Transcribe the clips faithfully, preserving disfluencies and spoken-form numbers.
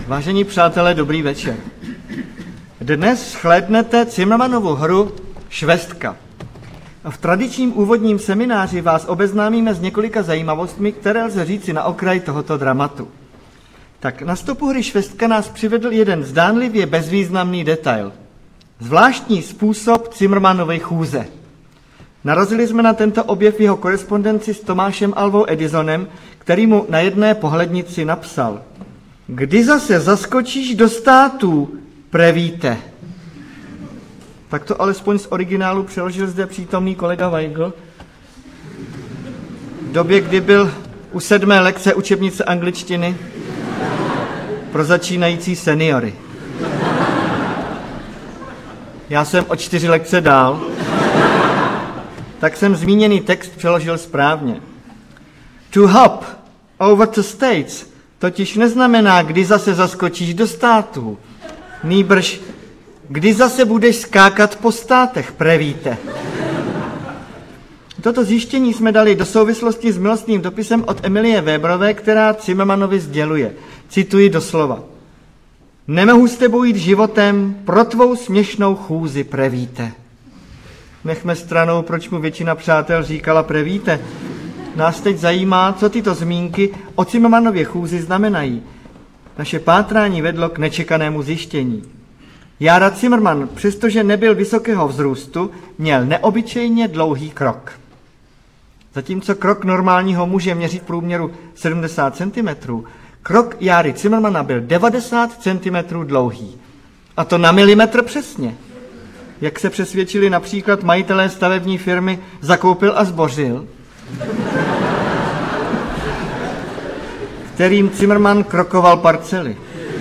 Vážení přátelé, dobrý večer. Dnes shlédnete Zimmermannovu hru Švestka. V tradičním úvodním semináři vás obeznámíme s několika zajímavostmi, které lze říci na okraj tohoto dramatu. Tak na stopu hry Švestka nás přivedl jeden zdánlivě bezvýznamný detail. Zvláštní způsob Zimmermannovy chůze. Narazili jsme na tento objev jeho korespondenci s Tomášem Alvou Edisonem, který mu na jedné pohlednici napsal: Kdy zase zaskočíš do států, prevíte. Tak to alespoň z originálu přeložil zde přítomný kolega Weigl. V době, kdy byl u sedmé lekce učebnice angličtiny pro začínající seniory. Já jsem o čtyři lekce dál, tak jsem zmíněný text přeložil správně. To hop over to states totiž neznamená, kdy zase zaskočíš do států. Nýbrž, kdy zase budeš skákat po státech, prevíte. Toto zjištění jsme dali do souvislosti s milostným dopisem od Emilie Weberové, která Zimmermannovi sděluje. Cituji doslova. Nemohu s tebou jít životem, pro tvou směšnou chůzi, prevíte. Nechme stranou, proč mu většina přátel říkala prevíte. Nás teď zajímá, co tyto zmínky o Zimmermannově chůzi znamenají. Naše pátrání vedlo k nečekanému zjištění. Jára Zimmermann, přestože nebyl vysokého vzrůstu, měl neobyčejně dlouhý krok. Zatímco krok normálního muže měří v průměru sedmdesát centimetrů, krok Járy Zimmermanna byl devadesát centimetrů dlouhý. A to na milimetr přesně. Jak se přesvědčili například majitelé stavební firmy Zakoupil a zbořil, kterým Zimmermann krokoval parcely.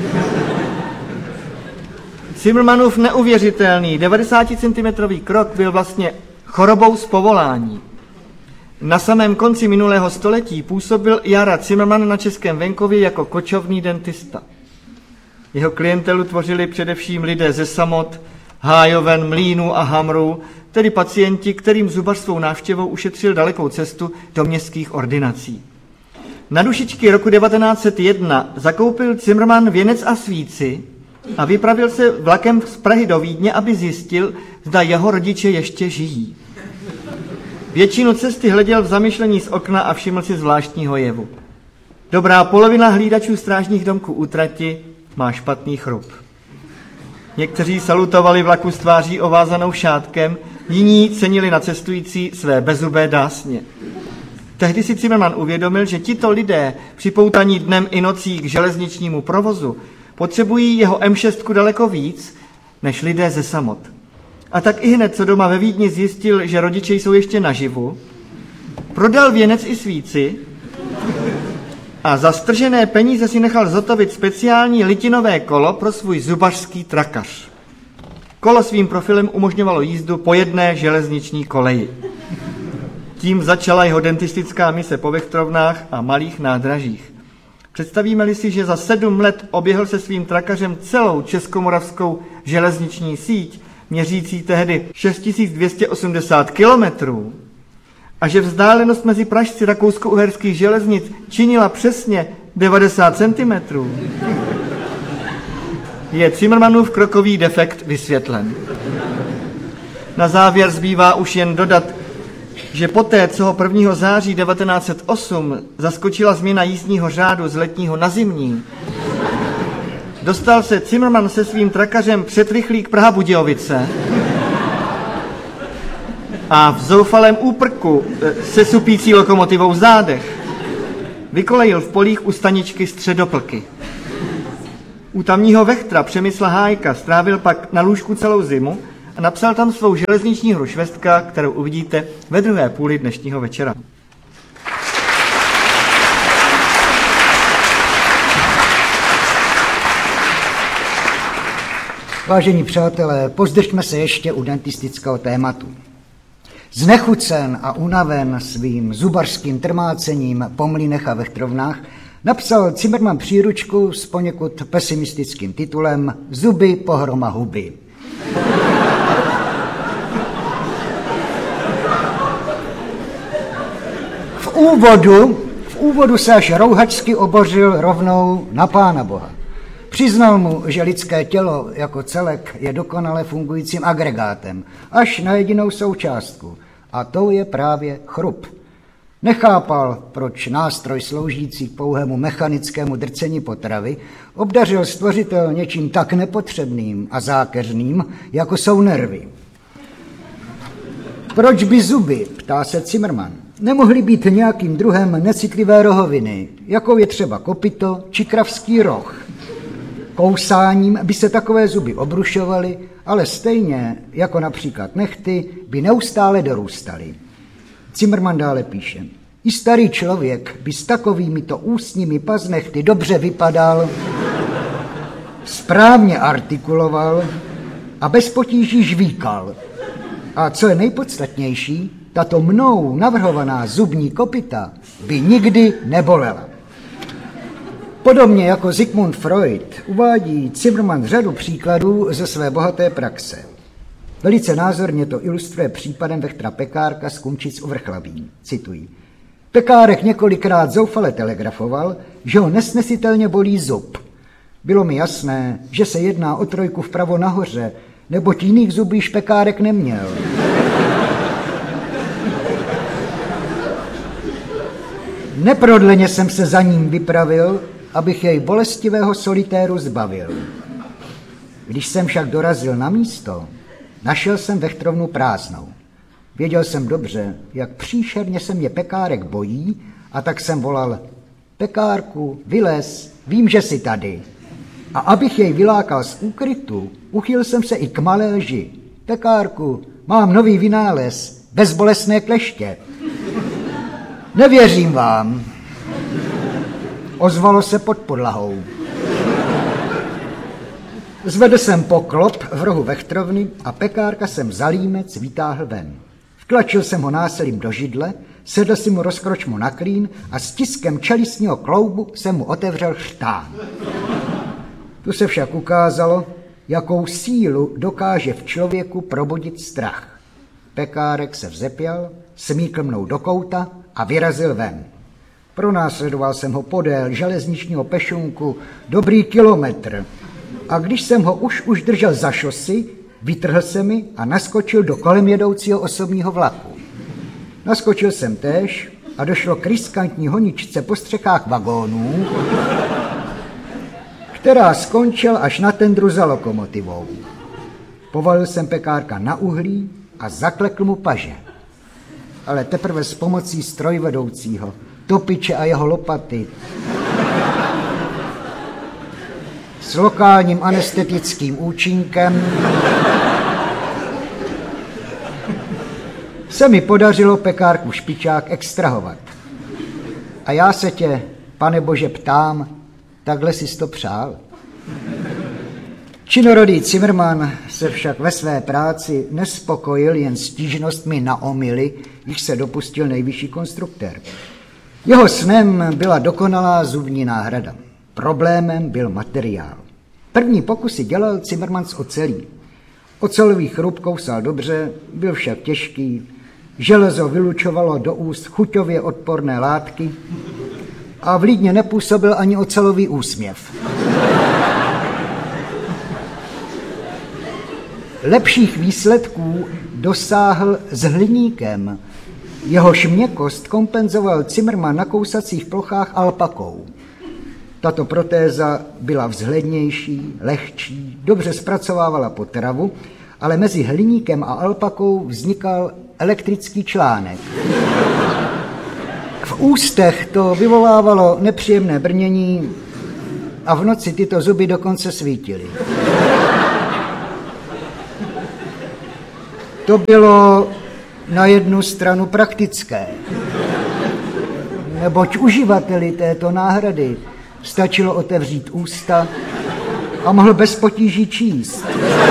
Zimmermannův neuvěřitelný devadesáticentimetrový krok byl vlastně chorobou z povolání. Na samém konci minulého století působil Jára Zimmermann na českém venkově jako kočovný dentista. Jeho klientelu tvořili především lidé ze Samot, Hájoven, Mlýnů a Hamrů, tedy pacienti, kterým zubař svou návštěvou ušetřil dalekou cestu do městských ordinací. Na dušičky roku devatenáct set jedna zakoupil Zimmermann věnec a svíci a vypravil se vlakem z Prahy do Vídně, aby zjistil, zda jeho rodiče ještě žijí. Většinu cesty hleděl v zamyšlení z okna a všiml si zvláštního jevu. Dobrá polovina hlídačů strážních domků u trati má špatný chrup. Někteří salutovali vlaku s tváří ovázanou šátkem, jiní cenili na cestující své bezzubé dásně. Tehdy si Zimmermann uvědomil, že tito lidé, připoutaní dnem i nocí k železničnímu provozu, potřebují jeho em šest daleko víc, než lidé ze Samot. A tak i hned, co doma ve Vídni zjistil, že rodiče jsou ještě naživu, prodal věnec i svíci a za stržené peníze si nechal zhotovit speciální litinové kolo pro svůj zubařský trakař. Kolo svým profilem umožňovalo jízdu po jedné železniční koleji. Tím začala jeho dentistická mise po vechtrovnách a malých nádražích. Představíme-li si, že za sedm let oběhl se svým trakařem celou českomoravskou železniční síť, měřící tehdy šest tisíc dvě stě osmdesát kilometrů, a že vzdálenost mezi pražci rakousko-uherských železnic činila přesně devadesát centimetrů, je Zimmermannův krokový defekt vysvětlen. Na závěr zbývá už jen dodat, že poté, co ho prvního září devatenáct set osm zaskočila změna jízdního řádu z letního na zimní, dostal se Zimmermann se svým trakařem před rychlík Praha-Budějovice a v zoufalém úprku se supící lokomotivou v zádech vykolejil v polích u staničky Středoplky. U tamního vechtra Přemysla Hájka strávil pak na lůžku celou zimu a napsal tam svou železniční hru Švestka, kterou uvidíte ve druhé půli dnešního večera. Vážení přátelé, pozdržme se ještě u dentistického tématu. Znechucen a unaven svým zubařským trmácením po mlýnech a vechtrovnách napsal Zimmermann příručku s poněkud pesimistickým titulem Zuby pohroma huby. V úvodu, v úvodu se až rouhačsky obořil rovnou na Pána Boha. Přiznal mu, že lidské tělo jako celek je dokonale fungujícím agregátem, až na jedinou součástku, a tou je právě chrup. Nechápal, proč nástroj sloužící k pouhému mechanickému drcení potravy obdařil stvořitel něčím tak nepotřebným a zákeřným, jako jsou nervy. Proč by zuby, ptá se Zimmermann, nemohly být nějakým druhem necitlivé rohoviny, jakou je třeba kopyto či kravský roh? Kousáním by se takové zuby obrušovaly, ale stejně jako například nehty by neustále dorůstaly. Zimmermann dále píše, i starý člověk by s takovýmito ústními paznechty dobře vypadal, správně artikuloval a bez potíží žvíkal. A co je nejpodstatnější, tato mnou navrhovaná zubní kopyta by nikdy nebolela. Podobně jako Sigmund Freud uvádí Zimmermann řadu příkladů ze své bohaté praxe. Velice názorně to ilustruje případem Vechtra Pekárka z Kumčic u Vrchlabí. Cituji. Pekárek několikrát zoufale telegrafoval, že ho nesnesitelně bolí zub. Bylo mi jasné, že se jedná o trojku vpravo nahoře, neboť jiných zubů již Pekárek neměl. Neprodleně jsem se za ním vypravil, abych jej bolestivého solitéru zbavil. Když jsem však dorazil na místo, našel jsem vechtrovnu prázdnou. Věděl jsem dobře, jak příšerně se mě Pekárek bojí, a tak jsem volal, Pekárku, vylez, vím, že jsi tady. A abych jej vylákal z úkrytu, uchyl jsem se i k malé lži. Pekárku, mám nový vynález, bezbolestné kleště. Nevěřím vám. Ozvalo se pod podlahou. Zvedl jsem poklop v rohu vechtrovny a Pekárka jsem za límec vytáhl ven. Vtlačil jsem ho násilím do židle, sedl si mu rozkročmu na klín a stiskem čelistního kloubu jsem mu otevřel chřtán. Tu se však ukázalo, jakou sílu dokáže v člověku probudit strach. Pekárek se vzepěl, smíkl mnou do kouta a vyrazil ven. Pronásledoval jsem ho podél železničního pešunku dobrý kilometr a když jsem ho už už držel za šosy, vytrhl se mi a naskočil do kolem jedoucího osobního vlaku. Naskočil jsem též a došlo k riskantní honičce po střechách vagónů, která skončila až na tendru za lokomotivou. Povalil jsem Pekárka na uhlí a zaklekl mu paže. Ale teprve s pomocí strojvedoucího, topiče a jeho lopaty, s lokálním anestetickým účinkem se mi podařilo Pekárku špičák extrahovat. A já se tě, Pane Bože, ptám, takhle jsi to přál? Činorodý Zimmermann se však ve své práci nespokojil jen stížnostmi na omyly, jich se dopustil nejvyšší konstruktér. Jeho snem byla dokonalá zubní náhrada. Problémem byl materiál. První pokusy dělal Zimmermann z ocelí. Ocelový chrup kousal dobře, byl však těžký, železo vylučovalo do úst chuťově odporné látky a vlídně nepůsobil ani ocelový úsměv. Lepších výsledků dosáhl s hliníkem. Jehož měkkost kompenzoval Zimmermann na kousacích plochách alpakou. Tato protéza byla vzhlednější, lehčí, dobře zpracovávala potravu, ale mezi hliníkem a alpakou vznikal elektrický článek. V ústech to vyvolávalo nepříjemné brnění a v noci tyto zuby dokonce svítily. To bylo na jednu stranu praktické, neboť uživateli této náhrady stačilo otevřít ústa a mohl bez potíží číst.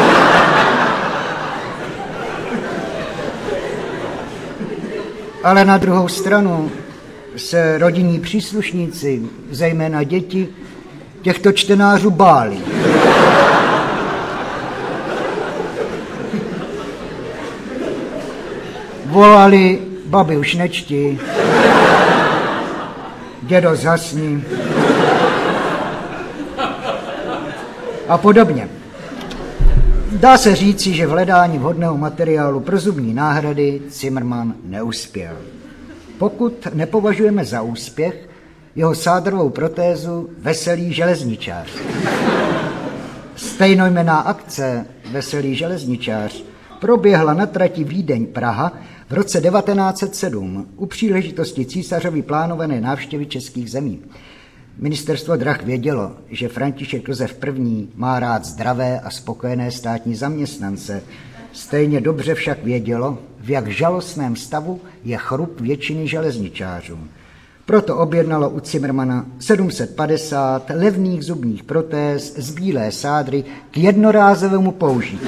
Ale na druhou stranu se rodinní příslušníci, zejména děti, těchto čtenářů báli. Volali, babi už nečti, dědo zhasni. a podobně. Dá se říci, že v hledání vhodného materiálu pro zubní náhrady Zimmermann neuspěl. Pokud nepovažujeme za úspěch jeho sádrovou protézu Veselý železničář. Stejnojmenná akce Veselý železničář proběhla na trati Vídeň-Praha v roce devatenáct set sedm u příležitosti císařovy plánované návštěvy českých zemí. Ministerstvo drah vědělo, že František Josef I. má rád zdravé a spokojené státní zaměstnance. Stejně dobře však vědělo, v jak žalostném stavu je chrup většiny železničářů. Proto objednalo u Zimmermanna sedm set padesát levných zubních protéz z bílé sádry k jednorázovému použití.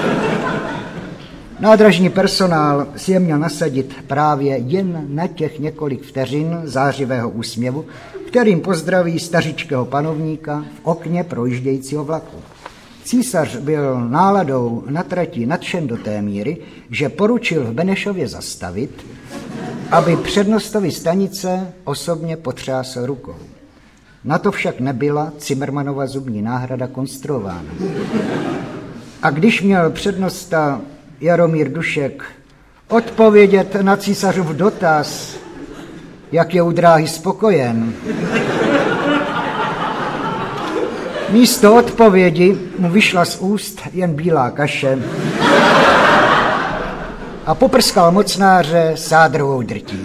Nádražní personál si je měl nasadit právě jen na těch několik vteřin zářivého úsměvu, kterým pozdraví stařičkého panovníka v okně projíždějícího vlaku. Císař byl náladou na trati nadšen do té míry, že poručil v Benešově zastavit, aby přednostovi stanice osobně potřásl rukou. Na to však nebyla Zimmermannova zubní náhrada konstruována. A když měl přednosta Jaromír Dušek odpovědět na císařův dotaz, jak je u dráhy spokojen, místo odpovědi mu vyšla z úst jen bílá kaše a poprskal mocnáře sádrovou drtí.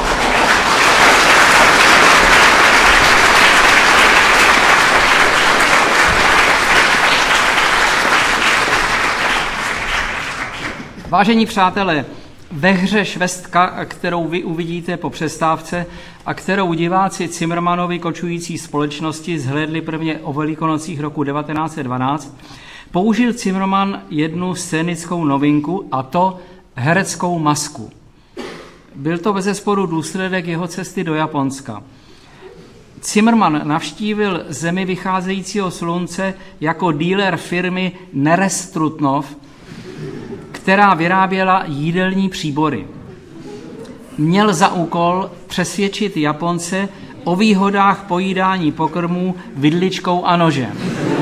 Vážení přátelé, ve hře Švestka, kterou vy uvidíte po přestávce a kterou diváci Zimmermannovy kočující společnosti zhlédli prvně o Velikonocích roku devatenáct set dvanáct, použil Zimmermann jednu scénickou novinku, a to hereckou masku. Byl to bezesporu důsledek jeho cesty do Japonska. Zimmermann navštívil zemi vycházejícího slunce jako dealer firmy Nerez Trutnov, která vyráběla jídelní příbory. Měl za úkol přesvědčit Japonce o výhodách pojídání pokrmů vidličkou a nožem.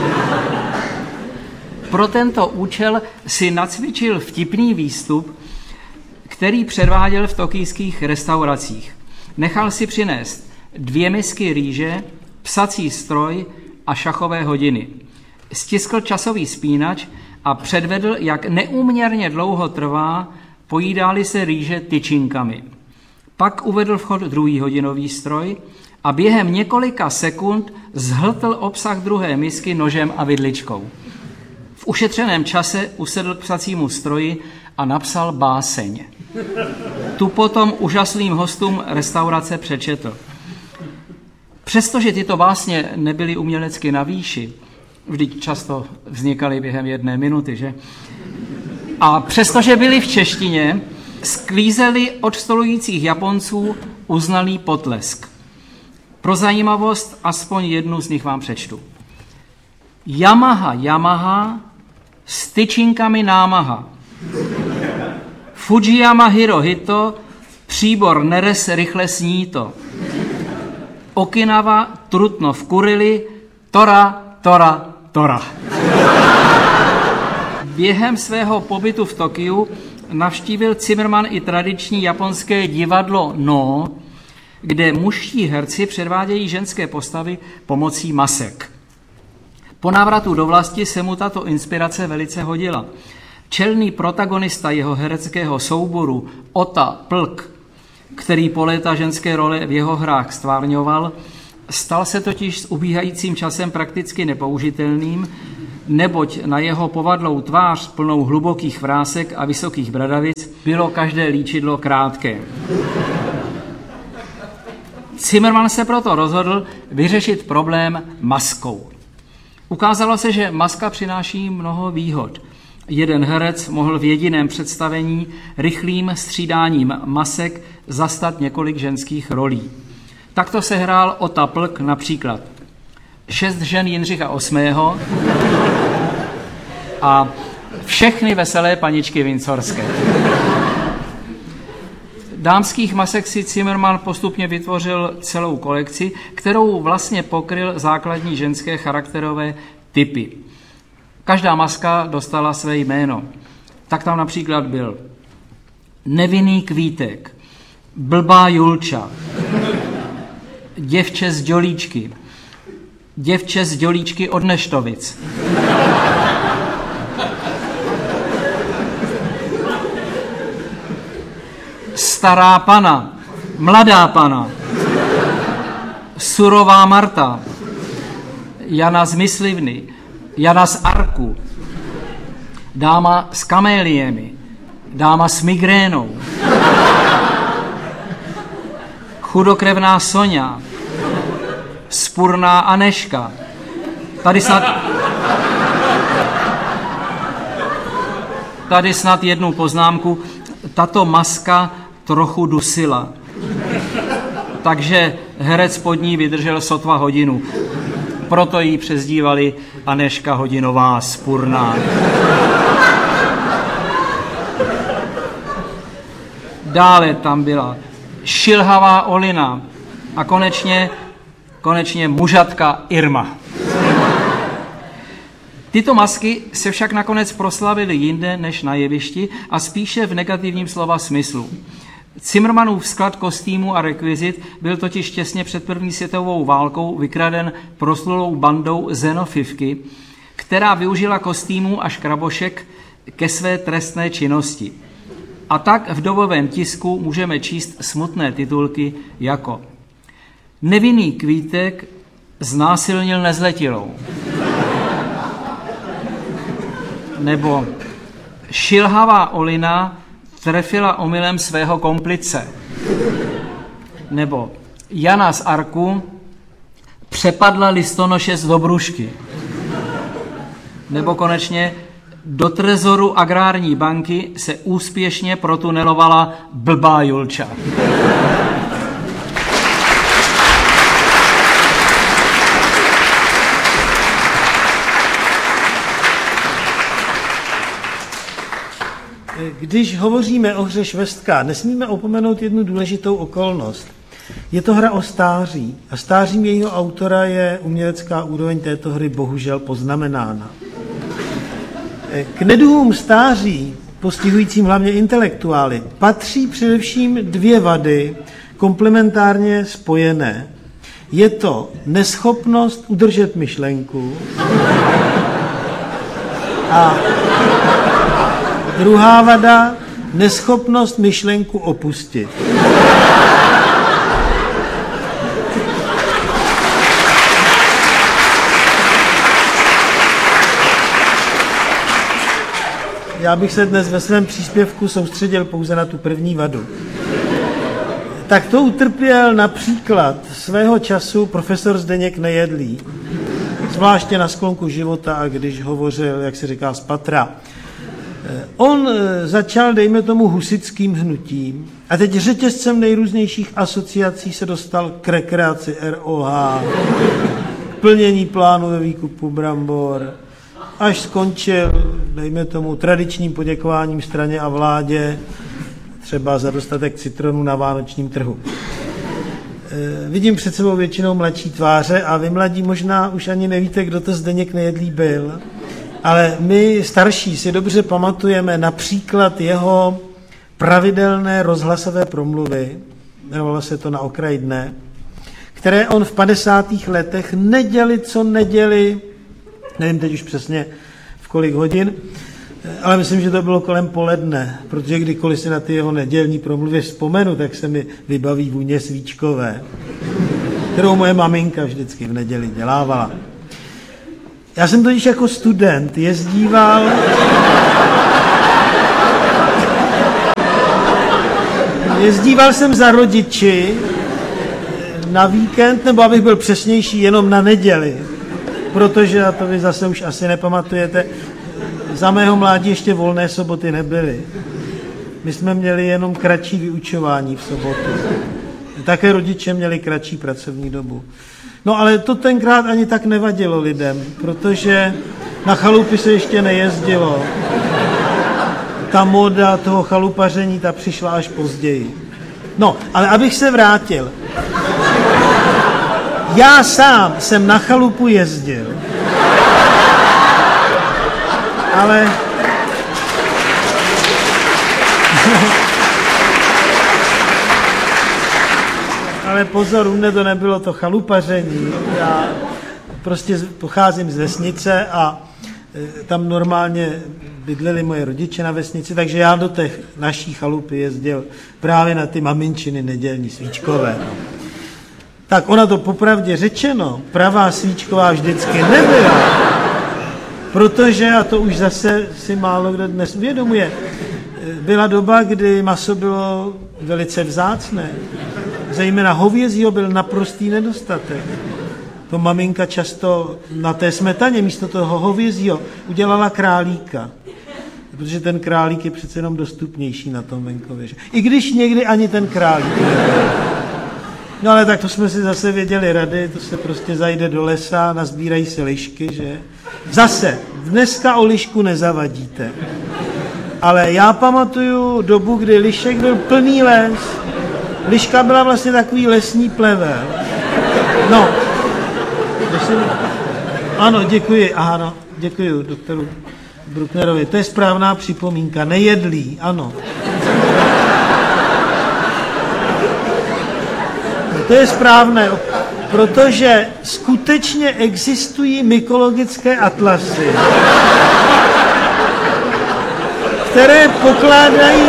Pro tento účel si nacvičil vtipný výstup, který předváděl v tokijských restauracích. Nechal si přinést dvě misky rýže, psací stroj a šachové hodiny. Stiskl časový spínač a předvedl, jak neúměrně dlouho trvá, pojídá-li se rýže tyčinkami. Pak uvedl v chod druhý hodinový stroj a během několika sekund zhltl obsah druhé misky nožem a vidličkou. V ušetřeném čase usedl k psacímu stroji a napsal báseň. Tu potom úžasným hostům restaurace přečetl. Přestože tyto básně nebyly umělecky na výši, vždyť často vznikaly během jedné minuty, že? A přestože byli v češtině, sklízeli od stolujících Japonců uznalý potlesk. Pro zajímavost aspoň jednu z nich vám přečtu. Yamaha, Yamaha, s tyčinkami námaha. Fujiyama Hirohito, příbor Nerez rychle sní to. Okinawa, Trutnov Kurili, Tora, Tora, Tora. Během svého pobytu v Tokiu navštívil Zimmermann i tradiční japonské divadlo No, kde mužští herci předvádějí ženské postavy pomocí masek. Po návratu do vlasti se mu tato inspirace velice hodila. Čelný protagonista jeho hereckého souboru Ota Plk, který po léta ženské role v jeho hrách stvárňoval, stal se totiž s ubíhajícím časem prakticky nepoužitelným, neboť na jeho povadlou tvář plnou hlubokých vrásek a vysokých bradavic bylo každé líčidlo krátké. Zimmermann se proto rozhodl vyřešit problém maskou. Ukázalo se, že maska přináší mnoho výhod. Jeden herec mohl v jediném představení rychlým střídáním masek zastat několik ženských rolí. Takto se hrál Ota Plk například Šest žen Jindřicha osmého a Všechny veselé paničky Windsorské. Dámských masek si Zimmermann postupně vytvořil celou kolekci, kterou vlastně pokryl základní ženské charakterové typy. Každá maska dostala své jméno. Tak tam například byl Nevinný Kvítek, Blbá Julča, Děvče z Dělíčky, Děvče z Dělíčky od Neštovic, Stará pana, Mladá pana, Surová Marta, Jana z Myslivny, Jana z Arku, Dáma s kaméliemi, Dáma s migrénou, Chudokrevná Soňa, Spurná Aneška. Tady snad, tady snad jednu poznámku. Tato maska trochu dusila, takže herec pod ní vydržel sotva hodinu. Proto ji přezdívali Aneška Hodinová Spurná. Dále tam byla Šilhavá Olina a konečně, konečně mužatka Irma. Tyto masky se však nakonec proslavily jinde než na jevišti a spíše v negativním slova smyslu. Zimmermannův sklad kostýmů a rekvizit byl totiž těsně před první světovou válkou vykraden proslulou bandou Zenofivky, která využila kostýmů a škrabošek ke své trestné činnosti. A tak v dobovém tisku můžeme číst smutné titulky jako Nevinný Kvítek znásilnil nezletilou, nebo Šilhavá Olina trefila omylem svého komplice, nebo Jana z Arku přepadla listonoše z Dobrušky, nebo konečně do trezoru Agrární banky se úspěšně protunelovala Blbá Julča. Když hovoříme o hře Švestka, nesmíme opomenout jednu důležitou okolnost. Je to hra o stáří a stářím jejího autora je umělecká úroveň této hry bohužel poznamenána. K neduhům stáří, postihujícím hlavně intelektuály, patří především dvě vady komplementárně spojené. Je to neschopnost udržet myšlenku a druhá vada, neschopnost myšlenku opustit. Já bych se dnes ve svém příspěvku soustředil pouze na tu první vadu. Tak to utrpěl například svého času profesor Zdeněk Nejedlý, zvláště na sklonku života a když hovořil, jak se říká, z patra. On začal, dejme tomu, husitským hnutím a teď řetězcem nejrůznějších asociací se dostal k rekreaci R O H, k plnění plánu ve výkupu brambor, až skončil, dejme tomu, tradičním poděkováním straně a vládě, třeba za dostatek citronů na vánočním trhu. E, vidím před sebou většinou mladší tváře a vy mladí možná už ani nevíte, kdo to Zdeněk Nejedlý byl, ale my starší si dobře pamatujeme například jeho pravidelné rozhlasové promluvy, jmenovalo se to Na okraji dne, které on v padesátých letech neděli, co neděli, nevím teď už přesně v kolik hodin, ale myslím, že to bylo kolem poledne, protože kdykoliv si na ty jeho nedělní promluvy vzpomenu, tak se mi vybaví vůně svíčkové, kterou moje maminka vždycky v neděli dělávala. Já jsem totiž jako student jezdíval jezdíval jsem za rodiči na víkend, nebo abych byl přesnější, jenom na neděli, protože, a to vy zase už asi nepamatujete, za mého mládí ještě volné soboty nebyly. My jsme měli jenom kratší vyučování v sobotu. Také rodiče měli kratší pracovní dobu. No ale to tenkrát ani tak nevadilo lidem, protože na chalupy se ještě nejezdilo. Ta móda toho chalupaření, ta přišla až později. No, ale abych se vrátil. Já sám jsem na chalupu jezdil. Ale... Ale pozor, u mne to nebylo to chalupaření. Já prostě pocházím z vesnice a tam normálně bydleli moje rodiče na vesnici, takže já do té naší chalupy jezdil právě na ty maminčiny nedělní svíčkové. Tak ona to popravdě řečeno, pravá svíčková vždycky nebyla, protože, a to už zase si málo kdo dnes uvědomuje, byla doba, kdy maso bylo velice vzácné. Zejména hovězího byl naprostý nedostatek. To maminka často na té smetaně místo toho hovězího udělala králíka. Protože ten králík je přece jenom dostupnější na tom venkově. I když někdy ani ten králík nebyl. No ale tak to jsme si zase věděli rady, to se prostě zajde do lesa, nazbírají se lišky, že? Zase, dneska o lišku nezavadíte. Ale já pamatuju dobu, kdy lišek byl plný les. Liška byla vlastně takový lesní plevel. No. Ano, děkuji, ano, děkuji doktoru Brucknerovi. To je správná připomínka, nejedlý, ano. To je správné, protože skutečně existují mykologické atlasy, které pokládají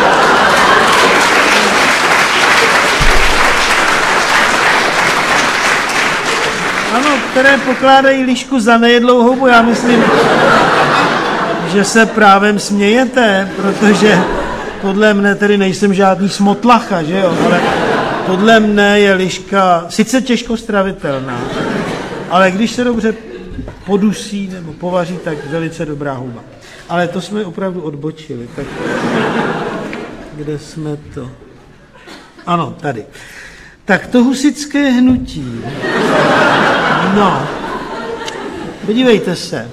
ano, které pokládají lišku za nejedlou houbu. Já myslím, že se právem smějete, protože podle mne tedy nejsem žádný smotlacha, že jo, ale podle mne je liška sice těžko stravitelná, ale když se dobře podusí nebo povaří, tak velice dobrá houba. Ale to jsme opravdu odbočili. Tak kde jsme to? Ano, tady. Tak to husitské hnutí. No, podívejte se.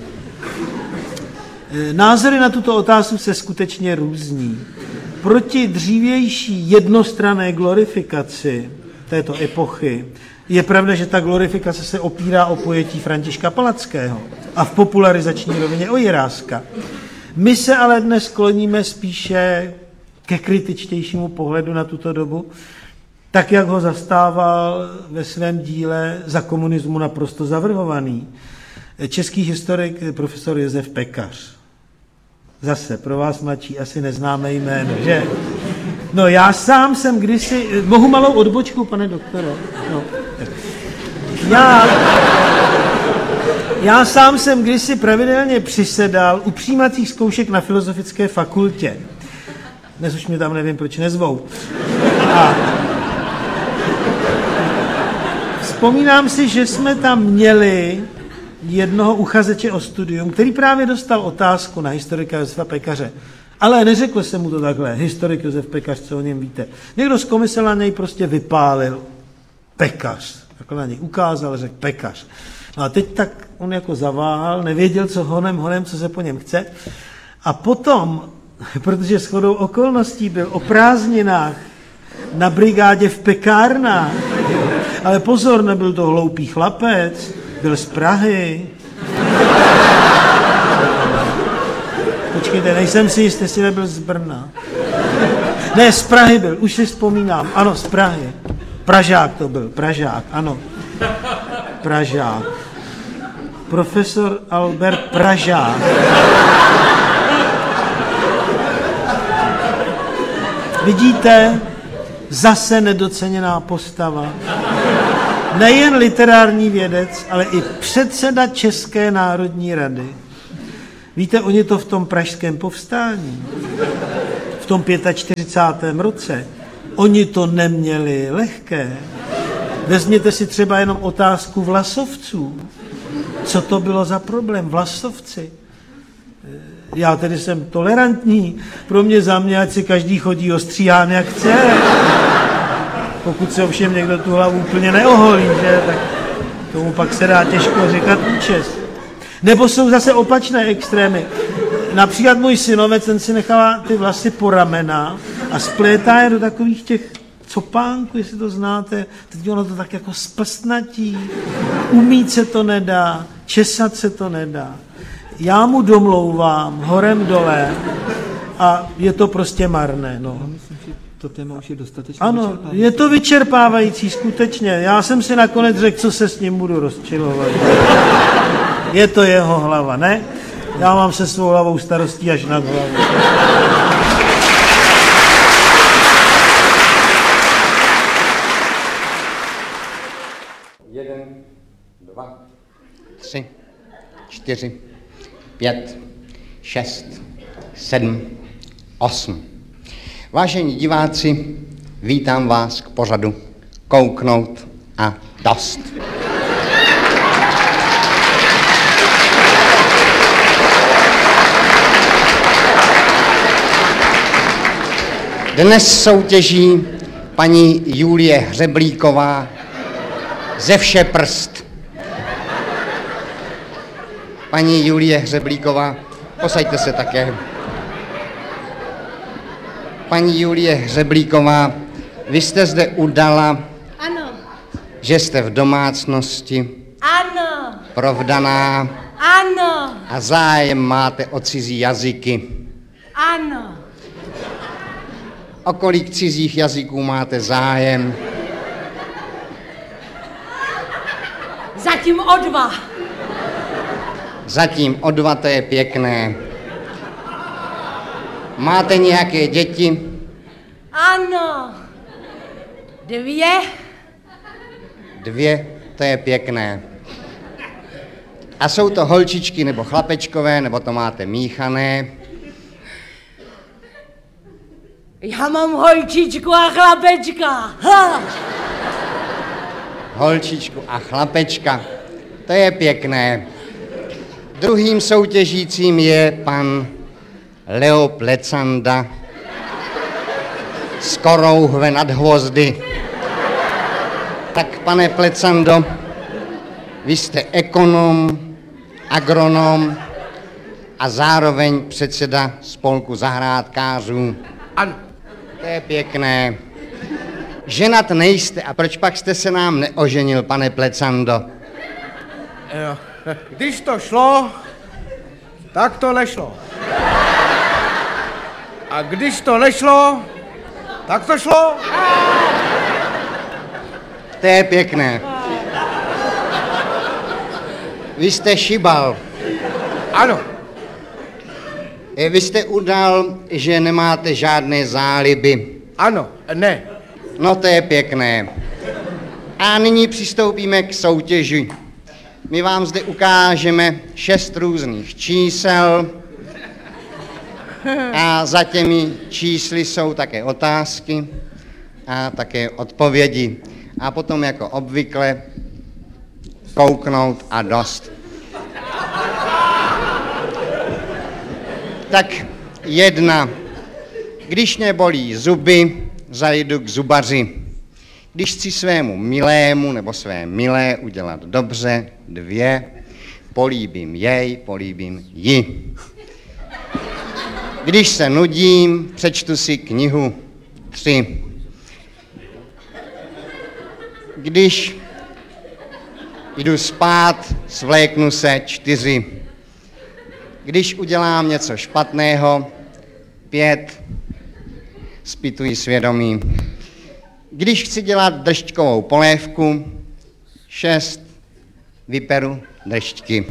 Názory na tuto otázku se skutečně různí. Proti dřívější jednostranné glorifikaci této epochy je pravda, že ta glorifikace se opírá o pojetí Františka Palackého a v popularizační rovině o Jiráska. My se ale dnes kloníme spíše ke kritičtějšímu pohledu na tuto dobu, tak jak ho zastával ve svém díle Za komunismu naprosto zavrhovaný český historik profesor Josef Pekař. Zase pro vás mladší asi neznámé jméno, že? No já sám jsem kdysi... Mohu malou odbočku, pane doktore? No. Já... Já sám jsem kdysi pravidelně přisedal u přijímacích zkoušek na Filozofické fakultě. Dnes už mě tam nevím, proč nezvou. A vzpomínám si, že jsme tam měli jednoho uchazeče o studium, který právě dostal otázku na historika Josefa Pekaře. Ale neřekl jsem mu to takhle, historik Josef Pekař, co o něm víte. Někdo z komise na něj prostě vypálil Pekař. Takhle na něj ukázal, řekl Pekař. No a teď tak on jako zaváhal, nevěděl, co honem, honem, co se po něm chce. A potom, protože shodou okolností byl o prázdninách na brigádě v pekárnách, ale pozor, nebyl to hloupý chlapec, byl z Prahy. Počkejte, nejsem si jistý, jestli nebyl z Brna. Ne, z Prahy byl, už si vzpomínám. Ano, z Prahy. Pražák to byl, Pražák, ano. Pražák. Profesor Albert Pražák. Vidíte, zase nedoceněná postava. Nejen literární vědec, ale i předseda České národní rady. Víte, oni to v tom pražském povstání, v tom čtyřicátém pátém roce, oni to neměli lehké. Vezměte si třeba jenom otázku vlasovců. Co to bylo za problém? Vlasovci. Já tedy jsem tolerantní. Pro mě za mě, ať si každý chodí ostříhán, jak chce. Pokud se ovšem někdo tu hlavu úplně neoholí, že, tak tomu pak se dá těžko říkat účest. Nebo jsou zase opačné extrémy. Například můj synovec, ten si nechává ty vlasy po ramena a splétá je do takových těch copánků, jestli to znáte. Teď ono to tak jako splstnatí. Umít se to nedá, česat se to nedá. já mu domlouvám horem dole a je to prostě marné. No. Myslím, že to téma už je dostatečně Ano, vyčerpávající. je to vyčerpávající, skutečně. Já jsem si nakonec řekl, co se s ním budu rozčilovat. Je to jeho hlava, ne? Já mám se svou hlavou starostí až nad hlavu. Jeden, dva, tři, čtyři, pět, šest, sedm, osm. Vážení diváci, vítám vás k pořadu Kouknout a dost. Dnes soutěží paní Julie Hřeblíková ze vše prst. Paní Julie Hřeblíková, posaďte se také. Paní Julie Hřeblíková, vy jste zde udala, Ano, že jste v domácnosti, ano, provdaná ano, a zájem máte o cizí jazyky. ano. O kolik cizích jazyků máte zájem? Zatím o dva. Zatím o dva, to je pěkné. Máte nějaké děti? Ano. Dvě. Dvě, to je pěkné. A jsou to holčičky nebo chlapečkové, nebo to máte míchané? Já mám holčičku a chlapečka. Ha! Holčičku a chlapečka, to je pěkné. Druhým soutěžícím je pan Leo Plecanda z Korouhve nad Hvozdy. Tak pane Plecando, vy jste ekonom, agronom a zároveň předseda spolku zahrádkářů. Ano. To je pěkné. Ženat nejste, a proč pak jste se nám neoženil, pane Plecando? Jo. Když to šlo, tak to nešlo. A když to nešlo, tak to šlo. To je pěkné. Vy jste šibal. Ano. Eh, Vy jste udal, že nemáte žádné záliby. Ano. Ne. No to je pěkné. A nyní přistoupíme k soutěži. My vám zde ukážeme šest různých čísel a za těmi čísly jsou také otázky a také odpovědi. A potom jako obvykle kouknout a dost. Tak jedna. Když mě bolí zuby, zajdu k zubaři. Když chci svému milému nebo své milé udělat dobře, dvě, políbím jej, políbím ji. Když se nudím, přečtu si knihu, tři. Když jdu spát, svléknu se, čtyři. Když udělám něco špatného, pět, zpytuji svědomí. Když chci dělat držďkovou polévku, šest, vyperu držďky.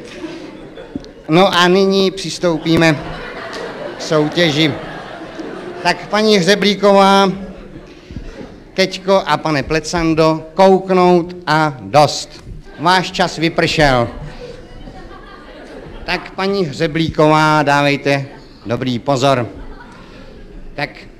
No a nyní přistoupíme k soutěži. Tak paní Hřeblíková, Keťko a pane Plecando, kouknout a dost. Váš čas vypršel. Tak paní Hřeblíková, dávejte dobrý pozor. Tak